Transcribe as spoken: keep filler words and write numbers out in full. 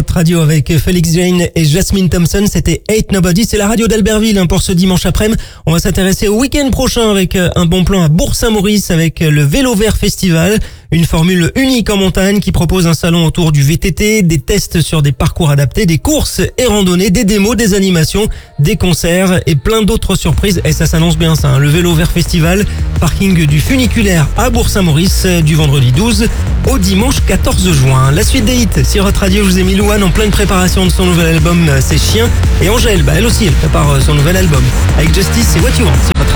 Hot Radio avec Felix Jane et Jasmine Thompson. C'était Ain't Nobody. C'est la radio d'Albertville hein, pour ce dimanche après-midi. On va s'intéresser au week-end prochain avec un bon plan à Bourg-Saint-Maurice avec le Vélo Vert Festival. Une formule unique en montagne qui propose un salon autour du V T T, des tests sur des parcours adaptés, des courses et randonnées, des démos, des animations, des concerts et plein d'autres surprises. Et ça s'annonce bien ça, hein. Le Vélo Vert Festival, parking du funiculaire à Bourg-Saint-Maurice du vendredi douze au dimanche quatorze juin. La suite des hits sur Hot Radio, je vous ai mis Louane en pleine préparation de son nouvel album C'est Chien. Et Angèle, bah elle aussi, elle prépare son nouvel album. Avec Justice, c'est What You Want.